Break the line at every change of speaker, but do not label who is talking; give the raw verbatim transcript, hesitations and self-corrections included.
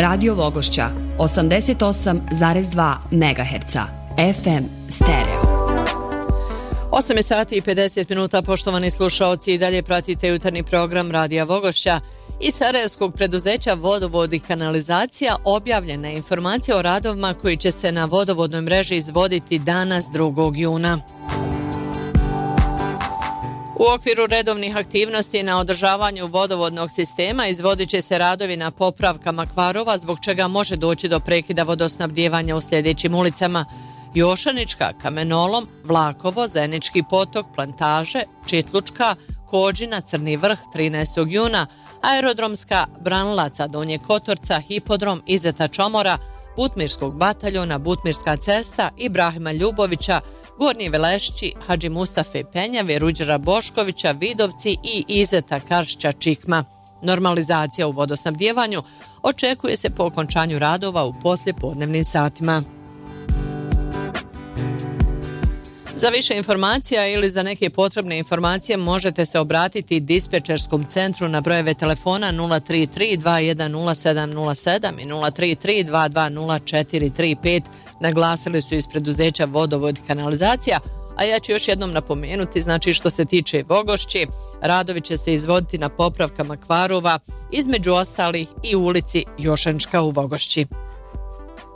Radio Vogošća osamdeset osam zarez dva megaherca F M stereo.
osam je sati i pedeset minuta, poštovani slušaoci, i dalje pratite jutarnji program Radija Vogošća. Iz sarajevskog preduzeća Vodovod i kanalizacija objavljena je informacija o radovima koji će se na vodovodnoj mreži izvoditi danas drugog juna. U okviru redovnih aktivnosti na održavanju vodovodnog sistema izvodit će se radovi na popravkama kvarova, zbog čega može doći do prekida vodosnabdijevanja u sljedećim ulicama: Jošanička, Kamenolom, Vlakovo, Zenički potok, Plantaže, Čitlučka, Kođina, Crni vrh trinaestog juna, Aerodromska, Branilaca, Donje Kotorca, Hipodrom, Izeta Čomora, Butmirskog bataljona, Butmirska cesta, Ibrahima Ljubovića, Gornji Velešći, Hadži Mustafe Penjave, Ruđera Boškovića, Vidovci i Izeta Karšća Čikma. Normalizacija u vodosnabdijevanju očekuje se po okončanju radova u poslijepodnevnim satima. Za više informacija ili za neke potrebne informacije možete se obratiti dispečerskom centru na brojeve telefona nula tri tri dva jedan nula sedam nula sedam i nula tri tri dva dva nula četiri tri pet, naglasili su iz preduzeća Vodovod i kanalizacija. A ja ću još jednom napomenuti, znači što se tiče Vogošći, radovi će se izvoditi na popravkama kvarova, između ostalih i u ulici Jošanička u Vogošći.